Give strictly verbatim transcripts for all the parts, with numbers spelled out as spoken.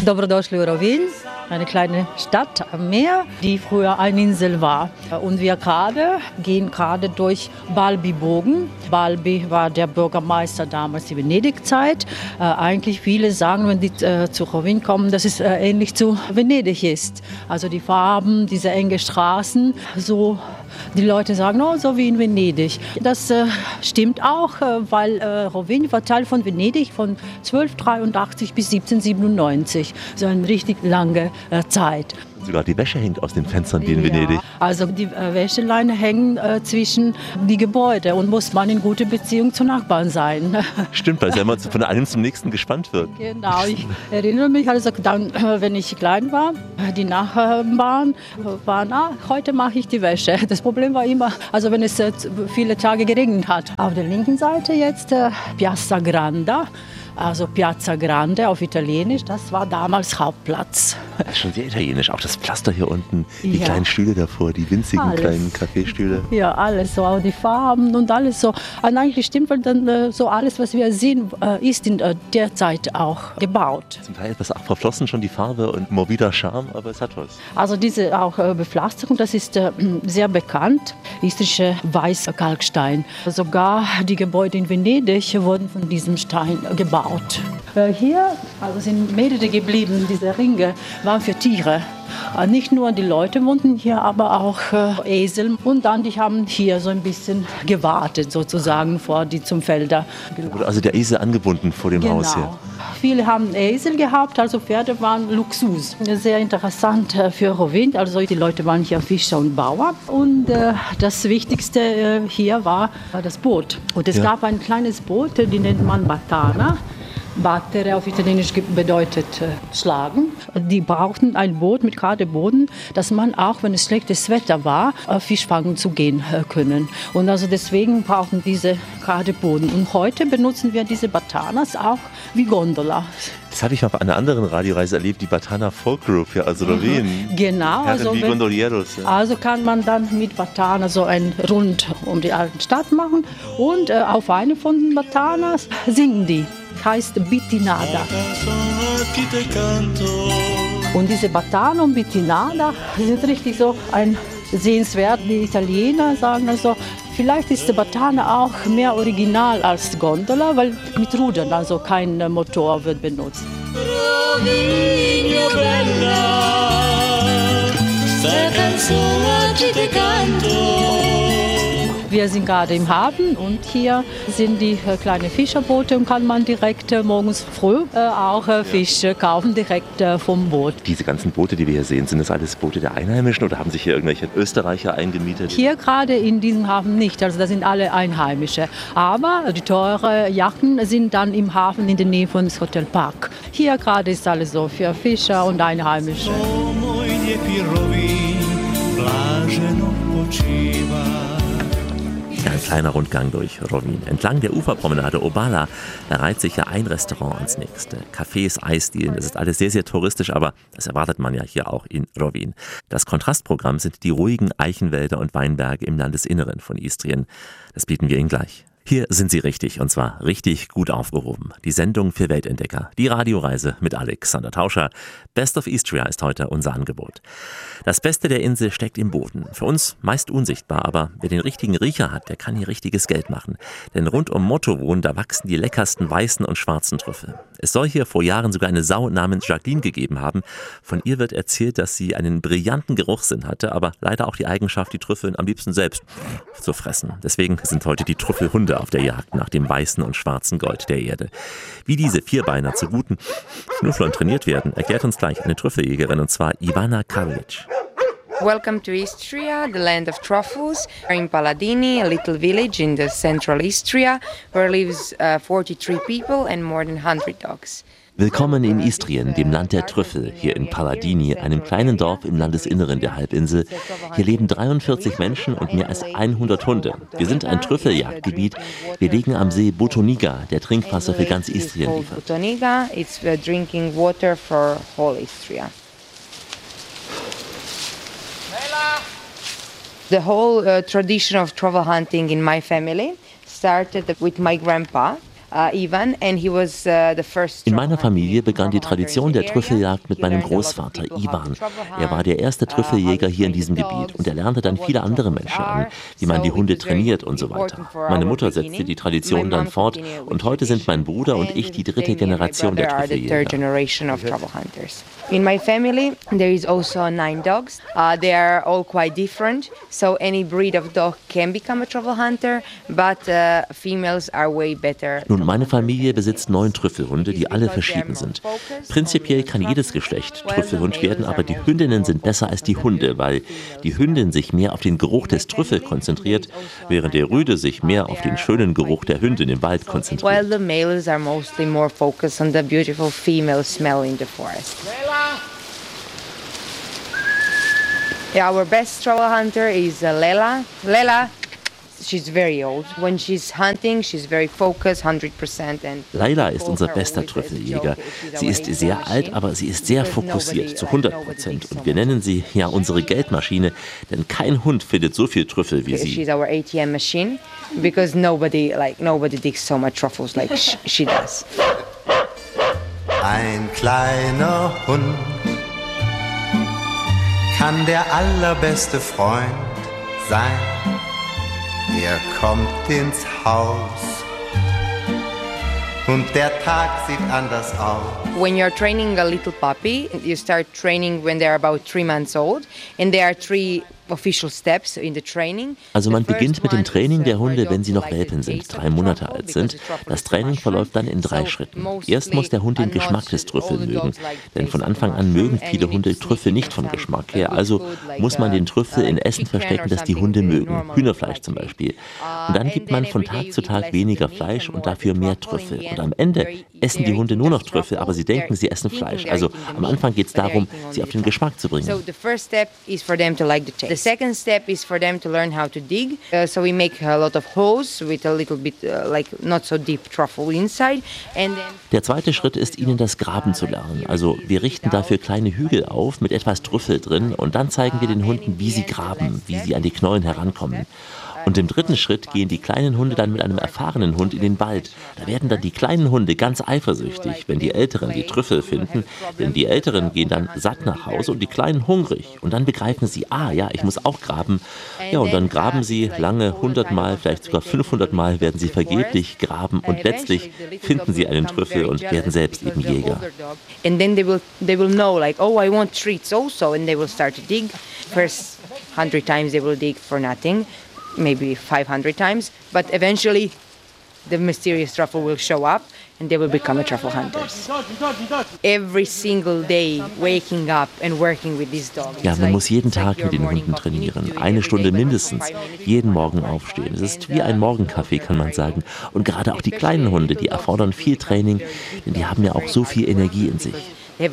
Dobrodošli u Rovinj, eine kleine Stadt am Meer, die früher eine Insel war. Und wir gerade gehen gerade durch Balbi-Bogen. Balbi war der Bürgermeister damals in Venedig-Zeit. Äh, eigentlich viele sagen, wenn die äh, zu Rovinj kommen, dass es äh, ähnlich zu Venedig ist. Also die Farben, diese engen Straßen, so. Die Leute sagen, oh, so wie in Venedig. Das äh, stimmt auch, äh, weil äh, Rovinj war Teil von Venedig von zwölfhundertdreiundachtzig bis siebzehnhundertsiebenundneunzig. So eine richtig lange äh, Zeit. Sogar die Wäsche hängt aus den Fenstern wie in Venedig. Ja, also die äh, Wäscheleine hängen äh, zwischen die Gebäude und muss man in gute Beziehung zu Nachbarn sein. Stimmt, weil es ja immer von einem zum nächsten gespannt wird. Genau, ich erinnere mich, also dann, wenn ich klein war, die Nachbarn waren, ah, heute mache ich die Wäsche. Das Problem war immer, also wenn es äh, viele Tage geregnet hat. Auf der linken Seite jetzt äh, Piazza Grande. Also Piazza Grande auf Italienisch, das war damals Hauptplatz. Das ist schon sehr italienisch, auch das Pflaster hier unten, die ja. kleinen Stühle davor, die winzigen alles. kleinen Kaffeestühle. Ja, alles so, auch die Farben und alles so. Und eigentlich stimmt, weil dann äh, so alles, was wir sehen, äh, ist in äh, der Zeit auch gebaut. Zum Teil etwas verflossen schon die Farbe und morbider Charme, aber es hat was. Also diese auch äh, Bepflasterung, das ist äh, sehr bekannt, istrische Weißkalkstein. Sogar die Gebäude in Venedig wurden von diesem Stein äh, gebaut. Hier also sind mehrere geblieben, diese Ringe waren für Tiere. Nicht nur die Leute wohnten hier, aber auch äh, Esel. Und dann die haben hier so ein bisschen gewartet, sozusagen, vor die zum Felder. Da wurde also der Esel angebunden vor dem genau. Haus hier. Viele haben Esel gehabt, also Pferde waren Luxus. Sehr interessant für Rovinj, also die Leute waren hier Fischer und Bauer. Und äh, das Wichtigste äh, hier war äh, das Boot. Und es ja. gab ein kleines Boot, die nennt man Batana. Battere auf Italienisch bedeutet äh, schlagen. Die brauchten ein Boot mit geradem Boden, dass man auch, wenn es schlechtes Wetter war, äh, Fisch fangen zu gehen äh, können. Und also deswegen brauchen diese gerade Boden. Und heute benutzen wir diese Batanas auch wie Gondola. Das habe ich mal bei einer anderen Radioreise erlebt, die Batana Folk Group, ja, also Rovinj. Genau, also, wie wenn, Gondolieros, ja. also kann man dann mit Batana so einen Rund um die alte Stadt machen. Und äh, auf eine von den Batanas singen die. Heißt Bittinada. Und diese Batana und Bittinada sind richtig so ein sehenswert. Die Italiener sagen also, vielleicht ist die Batana auch mehr original als Gondola, weil mit Rudern, also kein Motor wird benutzt. Rovinj bella, sta canzone che te canto. Wir sind gerade im Hafen und hier sind die äh, kleinen Fischerboote und kann man direkt äh, morgens früh äh, auch äh, Fische kaufen, direkt äh, vom Boot. Diese ganzen Boote, die wir hier sehen, sind das alles Boote der Einheimischen oder haben sich hier irgendwelche Österreicher eingemietet? Hier gerade in diesem Hafen nicht, also das sind alle Einheimische. Aber die teuren Yachten sind dann im Hafen in der Nähe von Hotel Park. Hier gerade ist alles so für Fischer und Einheimische. Ein kleiner Rundgang durch Rovinj. Entlang der Uferpromenade Obala, da reiht sich ja ein Restaurant ans nächste. Cafés, Eisdielen, das ist alles sehr, sehr touristisch, aber das erwartet man ja hier auch in Rovinj. Das Kontrastprogramm sind die ruhigen Eichenwälder und Weinberge im Landesinneren von Istrien. Das bieten wir Ihnen gleich. Hier sind Sie richtig, und zwar richtig gut aufgehoben. Die Sendung für Weltentdecker, die Radioreise mit Alexander Tauscher. Best of Istria ist heute unser Angebot. Das Beste der Insel steckt im Boden. Für uns meist unsichtbar, aber wer den richtigen Riecher hat, der kann hier richtiges Geld machen. Denn rund um Motovun, da wachsen die leckersten weißen und schwarzen Trüffel. Es soll hier vor Jahren sogar eine Sau namens Jacqueline gegeben haben. Von ihr wird erzählt, dass sie einen brillanten Geruchssinn hatte, aber leider auch die Eigenschaft, die Trüffeln am liebsten selbst zu fressen. Deswegen sind heute die Trüffelhunde auf der Jagd nach dem weißen und schwarzen Gold der Erde. Wie diese Vierbeiner zu guten Schnüfflern trainiert werden, erklärt uns gleich eine Trüffeljägerin, und zwar Ivana Karlic. Welcome to Istria, the land of truffles. We're in Paladini, a little village in the central Istria, where lives uh, forty-three people and more than one hundred dogs. Willkommen in Istrien, dem Land der Trüffel, hier in Paladini, einem kleinen Dorf im Landesinneren der Halbinsel. Hier leben dreiundvierzig Menschen und mehr als hundert Hunde. Wir sind ein Trüffeljagdgebiet. Wir liegen am See Botoniga, der Trinkwasser für ganz Istrien liefert. Botoniga, it's drinking water for whole Istria. The whole uh, tradition of truffle hunting in my family started with my grandpa. In meiner Familie begann die Tradition der Trüffeljagd mit meinem Großvater Ivan. Er war der erste Trüffeljäger hier in diesem Gebiet und er lernte dann viele andere Menschen an, wie man die Hunde trainiert und so weiter. Meine Mutter setzte die Tradition dann fort und heute sind mein Bruder und ich die dritte Generation der Trüffeljäger. In my family, there is also nine dogs. Uh, they are all quite different, so any breed of dog can become a truffle hunter, but uh, females are way better. Nun, meine Familie besitzt neun Trüffelhunde, die alle verschieden sind. Prinzipiell kann jedes Geschlecht Trüffelhund werden, aber die Hündinnen sind besser als die Hunde, weil die Hündin sich mehr auf den Geruch des Trüffel konzentriert, während der Rüde sich mehr auf den schönen Geruch der Hündin im Wald konzentriert. While the males are mostly more focused on the beautiful female smell in the forest. Yeah, our best truffle hunter is uh, Lela. Lela, she's very old. When she's hunting, she's very focused, one hundred percent. And Laila ist unser bester Trüffeljäger. Sie ist sehr alt, aber sie ist sehr fokussiert, zu hundert Prozent. Und wir nennen sie ja unsere Geldmaschine, denn kein Hund findet so viel Trüffel wie sie. She's our A T M machine, because nobody, like, nobody digs so much truffles like she does. Ein kleiner Hund kann der allerbeste Freund sein. Er kommt ins Haus und der Tag sieht anders aus. When you're training a little puppy, you start training when they're about three months old, and there are three official steps in the training. Also man beginnt mit dem Training der Hunde, wenn sie noch Welpen sind, drei Monate alt sind. Das Training verläuft dann in drei Schritten. Erst muss der Hund den Geschmack des Trüffels mögen, denn von Anfang an mögen viele Hunde Trüffel nicht vom Geschmack her. Also muss man den Trüffel in Essen verstecken, das die Hunde mögen, Hühnerfleisch zum Beispiel. Und dann gibt man von Tag zu Tag weniger Fleisch und dafür mehr Trüffel. Und am Ende essen die Hunde nur noch Trüffel, aber sie denken, sie essen Fleisch. Also am Anfang geht es darum, sie auf den Geschmack zu bringen. So the first step is for them to like the taste. The second step is for them to learn how to dig. Uh, so we make a lot of holes with a little bit uh, like not so deep truffle inside. And then Der zweite Schritt ist, ihnen das Graben zu lernen. Also wir richten dafür kleine Hügel auf mit etwas Trüffel drin und dann zeigen wir den Hunden, wie sie graben, wie sie an die Knollen herankommen. Und im dritten Schritt gehen die kleinen Hunde dann mit einem erfahrenen Hund in den Wald. Da werden dann die kleinen Hunde ganz eifersüchtig, wenn die Älteren die Trüffel finden. Denn die Älteren gehen dann satt nach Hause und die Kleinen hungrig. Und dann begreifen sie, ah ja, ich muss auch graben. Ja, und dann graben sie lange, hundertmal, vielleicht sogar fünfhundert Mal werden sie vergeblich graben. Und letztlich finden sie einen Trüffel und werden selbst eben Jäger. And then they will, they will know like, oh, I want treats also. And they will start to dig. First hundred times they will dig for nothing. Maybe five hundred times, but eventually the mysterious truffle will show up and they will become a truffle hunters. Every single day waking up and working with these dogs. Ja, man muss jeden Tag mit den Hunden trainieren. Eine Stunde mindestens. Jeden Morgen aufstehen. Es ist wie ein Morgenkaffee, kann man sagen. Und gerade auch die kleinen Hunde, die erfordern viel Training, denn die haben ja auch so viel Energie in sich. Wir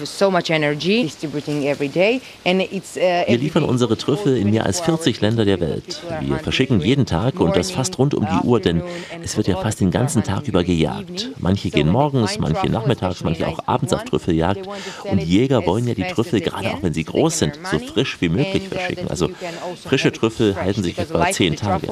liefern unsere Trüffel in mehr als vierzig Länder der Welt. Wir verschicken jeden Tag und das fast rund um die Uhr, denn es wird ja fast den ganzen Tag über gejagt. Manche gehen morgens, manche nachmittags, manche auch abends auf Trüffeljagd. Und die Jäger wollen ja die Trüffel, gerade auch wenn sie groß sind, so frisch wie möglich verschicken. Also frische Trüffel halten sich etwa zehn Tage.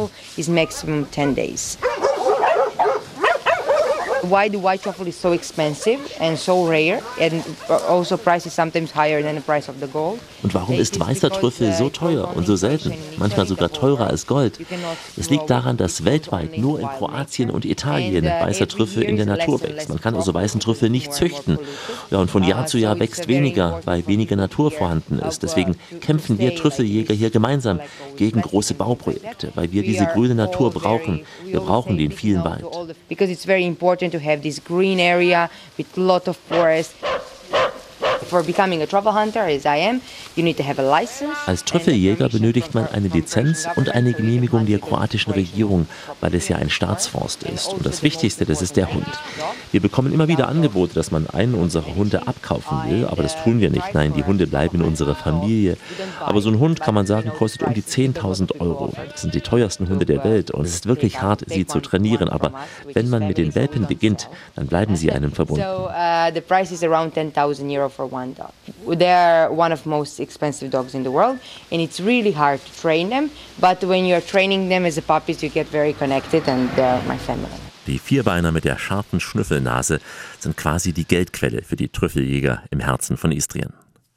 Why the white truffle is so expensive and so rare, and also price is sometimes higher than the price of the gold. Und warum ist weißer Trüffel so teuer und so selten, manchmal sogar teurer als Gold? Es liegt daran, dass weltweit nur in Kroatien und Italien weißer Trüffel in der Natur wächst. Man kann also weißen Trüffel nicht züchten. Ja, und von Jahr zu Jahr wächst weniger, weil weniger Natur vorhanden ist. Deswegen kämpfen wir Trüffeljäger hier gemeinsam gegen große Bauprojekte, weil wir diese grüne Natur brauchen. Wir brauchen den vielen Wald. To have this green area with a lot of forest. For becoming a truffle hunter, as I am, you need to have a license. Als Trüffeljäger benötigt man eine Lizenz und eine Genehmigung der kroatischen Regierung, weil es ja ein Staatsforst ist. Und das Wichtigste, das ist der Hund. Wir bekommen immer wieder Angebote, dass man einen unserer Hunde abkaufen will, aber das tun wir nicht. Nein, die Hunde bleiben in unserer Familie. Aber so ein Hund, kann man sagen, kostet um die zehntausend Euro. Das sind die teuersten Hunde der Welt und es ist wirklich hart, sie zu trainieren. Aber wenn man mit den Welpen beginnt, dann bleiben sie einem verbunden. So uh, the price is around ten thousand euro for one dog. They're one of the most expensive dogs in the world, and it's really hard to train them. But when you're training them as a puppies, you get very connected, and they're my family. Die Vierbeiner mit der scharfen Schnüffelnase sind quasi die Geldquelle für die Trüffeljäger im Herzen von Istrien.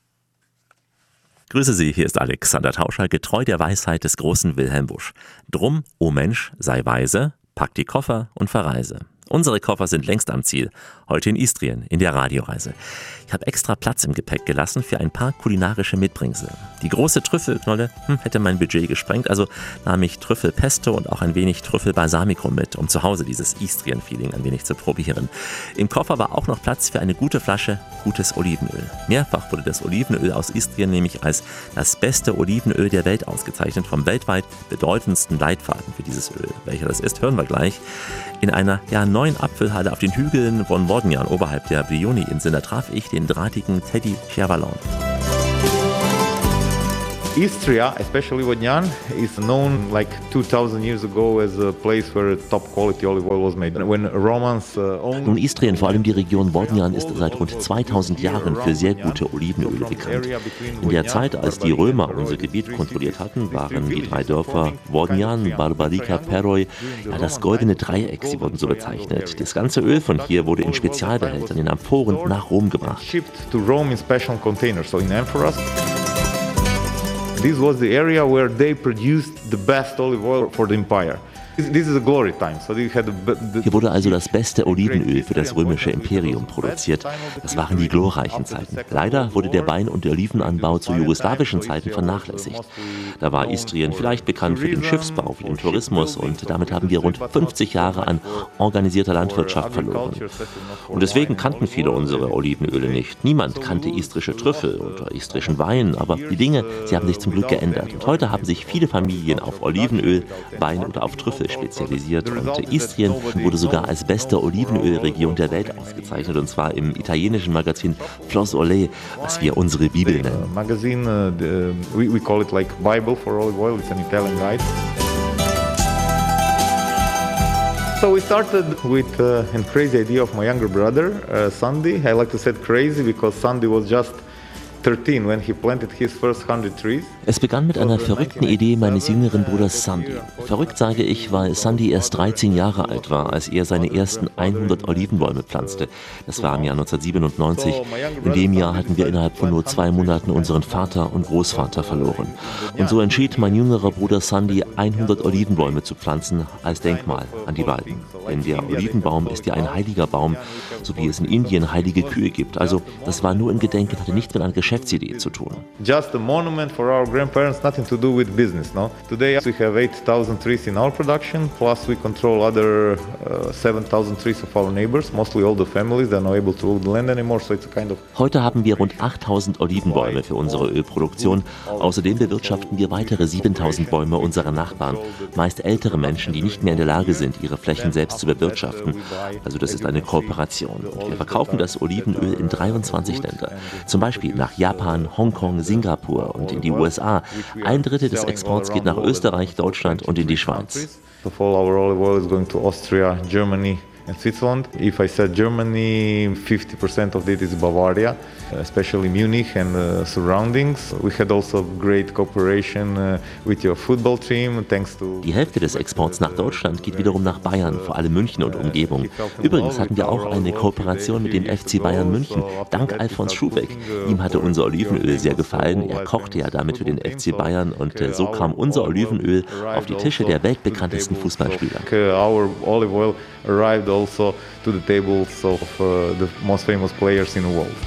Grüße Sie, hier ist Alexander Tauscher, getreu der Weisheit des großen Wilhelm Busch. Drum, o Mensch, sei weise, pack die Koffer und verreise. Unsere Koffer sind längst am Ziel, heute in Istrien, in der Radioreise. Ich habe extra Platz im Gepäck gelassen für ein paar kulinarische Mitbringsel. Die große Trüffelknolle hm, hätte mein Budget gesprengt, also nahm ich Trüffelpesto und auch ein wenig Trüffelbalsamico mit, um zu Hause dieses Istrien-Feeling ein wenig zu probieren. Im Koffer war auch noch Platz für eine gute Flasche gutes Olivenöl. Mehrfach wurde das Olivenöl aus Istrien nämlich als das beste Olivenöl der Welt ausgezeichnet, vom weltweit bedeutendsten Leitfaden für dieses Öl. Welcher das ist, hören wir gleich. In einer ja, neuen Apfelhalle auf den Hügeln von Vodnjan oberhalb der Brioni-Inseln, da traf ich den drahtigen Teddy Chervalon. Istria, especially Vodnjan, is known like two thousand years ago as a place where top quality olive oil was made. When Romans uh, owned Nun, Istrien, vor allem die Region Vodnjan, ist seit rund zweitausend Jahren für sehr gute Olivenöle bekannt. In der Zeit, als die Römer unser Gebiet kontrolliert hatten, waren die drei Dörfer Vodnjan, Barbarica, Peroi ja, das goldene Dreieck, sie wurden so bezeichnet. Das ganze Öl von hier wurde in Spezialbehältern in Amphoren nach Rom gebracht. shipped to Rome in special containers, so in amphoras. This was the area where they produced the best olive oil for the empire. This is a glory time. So they had the, the Hier wurde also das beste Olivenöl für das römische Imperium produziert. Das waren die glorreichen Zeiten. Leider wurde der Wein- und Olivenanbau zu jugoslawischen Zeiten vernachlässigt. Da war Istrien vielleicht bekannt für den Schiffsbau, für den Tourismus und damit haben wir rund fünfzig Jahre an organisierter Landwirtschaft verloren. Und deswegen kannten viele unsere Olivenöle nicht. Niemand kannte istrische Trüffel oder istrischen Wein, aber die Dinge, sie haben sich zum Glück geändert. Und heute haben sich viele Familien auf Olivenöl, Wein oder auf Trüffel spezialisiert und Istrien wurde sogar als beste Olivenölregion der Welt ausgezeichnet, und zwar im italienischen Magazin Flos Olé, was wir unsere Bibel nennen. Magazine, uh, the, we, we call it like Bible for olive oil. It's an Italian guide. So we started with uh, a crazy idea of my younger brother, uh, Sandy. I like to say crazy because Sandy was just thirteen when he planted his first one hundred trees. Es begann mit einer verrückten Idee meines jüngeren Bruders Sandy. Verrückt sage ich, weil Sandy erst dreizehn Jahre alt war, als er seine ersten hundert Olivenbäume pflanzte. Das war im Jahr neunzehnhundertsiebenundneunzig. In dem Jahr hatten wir innerhalb von nur zwei Monaten unseren Vater und Großvater verloren. Und so entschied mein jüngerer Bruder Sandy, hundert Olivenbäume zu pflanzen als Denkmal an die beiden. Denn der Olivenbaum ist ja ein heiliger Baum, so wie es in Indien heilige Kühe gibt. Also das war nur ein Gedenken, hatte nichts mit einer Geschäftsidee zu tun. Just a monument for our grandparents, nothing to do with business, no? Today we have eight thousand trees in our production, plus we control other uh, seven thousand trees of our neighbors, mostly older families, they're not able to own the land anymore, so it's a kind of... Heute haben wir rund achttausend Olivenbäume für unsere Ölproduktion. Außerdem bewirtschaften wir weitere siebentausend Bäume unserer Nachbarn, meist ältere Menschen, die nicht mehr in der Lage sind, ihre Flächen selbst zu bewirtschaften. Also das ist eine Kooperation. Und wir verkaufen das Olivenöl in dreiundzwanzig Länder. Zum Beispiel nach Japan, Hongkong, Singapur und in die U S A. Ein Drittel des Exports geht nach Österreich, Deutschland und in die Schweiz. So all our olive oil is going to Austria, Germany and Switzerland. If I said Germany, fifty percent of it is Bavaria, especially Munich and uh, surroundings. We had also great cooperation uh, with your football team, thanks to... Die Hälfte des Exports nach Deutschland geht wiederum nach Bayern, vor allem München und Umgebung. Übrigens hatten wir auch eine Kooperation mit dem F C Bayern München, dank Alfons Schubeck. Ihm hatte unser Olivenöl sehr gefallen, er kochte ja damit für den F C Bayern und äh, so kam unser Olivenöl auf die Tische der weltbekanntesten Fußballspieler. Our olive oil arrived also to the tables of uh, the most famous players in the world.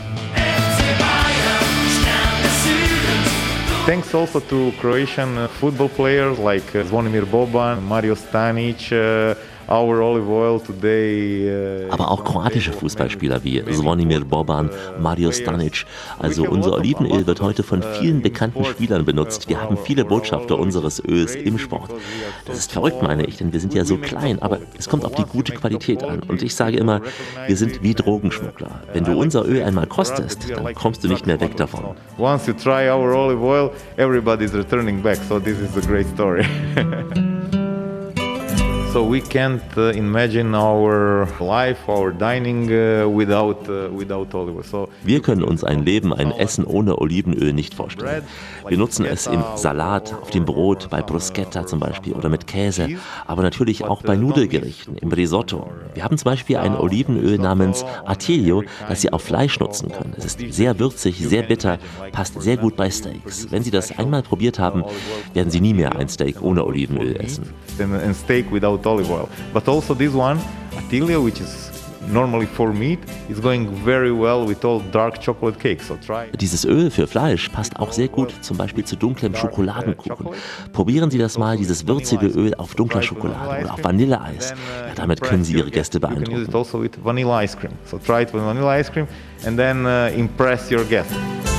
Thanks also to Croatian uh, football players like uh, Zvonimir Boban, Mario Stanic, uh, our olive oil today. Uh, Aber auch kroatische Fußballspieler wie Zvonimir Boban, Mario Stanic. Also unser Olivenöl wird heute von vielen bekannten Spielern benutzt. Wir haben viele Botschafter unseres Öls im Sport. Das ist verrückt, meine ich, denn wir sind ja so klein, aber es kommt auf die gute Qualität an. Und ich sage immer, wir sind wie Drogenschmuggler. Wenn du unser Öl einmal kostest, dann kommst du nicht mehr weg davon. Once you try our olive oil, everybody's returning back. So this is a great story. So we can't uh, imagine our life, our dining uh, without uh, without olive oil. So wir können uns ein Leben, ein Essen ohne Olivenöl nicht vorstellen. Wir nutzen es im Salat, auf dem Brot, bei Bruschetta zum Beispiel oder mit Käse, aber natürlich auch bei Nudelgerichten, im Risotto. Wir haben zum Beispiel ein Olivenöl namens Atilio, das Sie auf Fleisch nutzen können. Es ist sehr würzig, sehr bitter, passt sehr gut bei Steaks. Wenn Sie das einmal probiert haben, werden Sie nie mehr ein Steak ohne Olivenöl essen. And steak without olive oil. But also this one, Atilio, which is normally for meat, is going very well with all dark chocolate cakes. So try. Dieses Öl für Fleisch passt auch sehr gut zum Beispiel zu dunklem Schokoladenkuchen. Probieren Sie das mal, dieses würzige Öl auf dunkler Schokolade oder auf Vanilleeis. Ja, damit können Sie Ihre Gäste beeindrucken. You can use it also with vanilla ice cream. So try it with vanilla ice cream and then uh, impress your guests.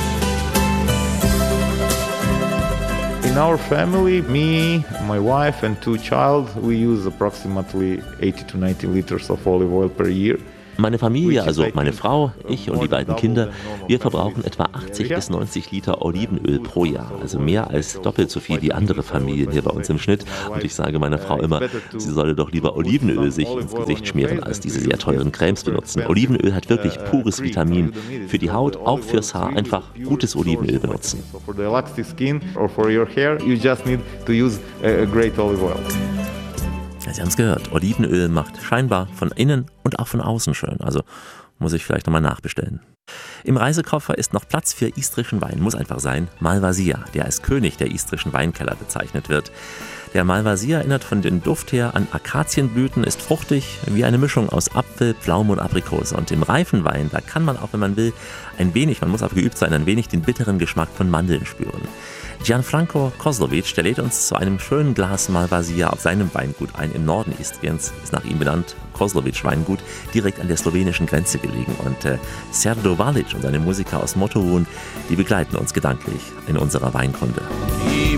In our family, me, my wife and two child, we use approximately eighty to ninety liters of olive oil per year. Meine Familie, also meine Frau, ich und die beiden Kinder, wir verbrauchen etwa achtzig bis neunzig Liter Olivenöl pro Jahr. Also mehr als doppelt so viel wie andere Familien hier bei uns im Schnitt. Und ich sage meiner Frau immer, sie solle doch lieber Olivenöl sich ins Gesicht schmieren, als diese sehr teuren Cremes benutzen. Olivenöl hat wirklich pures Vitamin. Für die Haut, auch fürs Haar, einfach gutes Olivenöl benutzen. For the elastic skin or for your hair, you just need to use a great olive oil. Ja, Sie haben es gehört, Olivenöl macht scheinbar von innen und auch von außen schön, also muss ich vielleicht nochmal nachbestellen. Im Reisekoffer ist noch Platz für istrischen Wein, muss einfach sein, Malvasia, der als König der istrischen Weinkeller bezeichnet wird. Der Malvasia erinnert von dem Duft her an Akazienblüten, ist fruchtig, wie eine Mischung aus Apfel, Pflaume und Aprikose. Und im reifen Wein, da kann man auch, wenn man will, ein wenig, man muss aber geübt sein, ein wenig den bitteren Geschmack von Mandeln spüren. Gianfranco Kozlovic, der lädt uns zu einem schönen Glas Malvasia auf seinem Weingut ein im Norden Istriens, ist nach ihm benannt, Kozlovic Weingut, direkt an der slowenischen Grenze gelegen. Und äh, Serdo Valic und seine Musiker aus Motovun, die begleiten uns gedanklich in unserer Weinkunde. Die